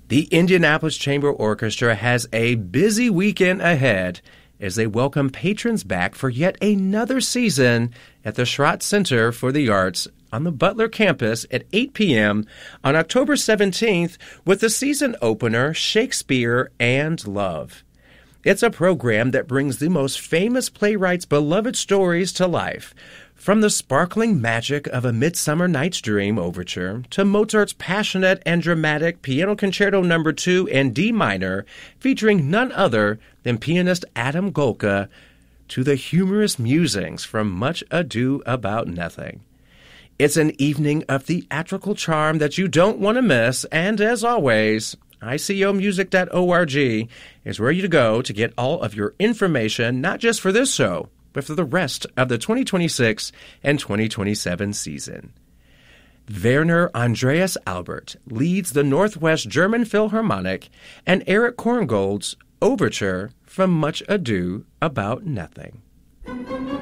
The Indianapolis Chamber Orchestra has a busy weekend ahead as they welcome patrons back for yet another season at the Schrott Center for the Arts on the Butler campus at 8 p.m. on October 17th with the season opener, Shakespeare and Love. It's a program that brings the most famous playwrights' beloved stories to life, from the sparkling magic of A Midsummer Night's Dream overture to Mozart's passionate and dramatic Piano Concerto No. 2 in D minor, featuring none other than pianist Adam Golka, to the humorous musings from Much Ado About Nothing. It's an evening of theatrical charm that you don't want to miss, and as always, ICOmusic.org is where you go to get all of your information, not just for this show, but for the rest of the 2026 and 2027 season. Werner Andreas Albert leads the Northwest German Philharmonic and Eric Korngold's Overture from Much Ado About Nothing.